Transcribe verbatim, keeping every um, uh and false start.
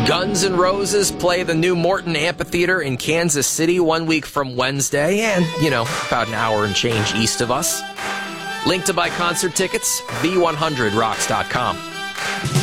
Guns N' Roses play the new Morton Amphitheater in Kansas City one week from Wednesday, and, you know, about an hour and change east of us. Link to buy concert tickets, v one hundred rocks dot com.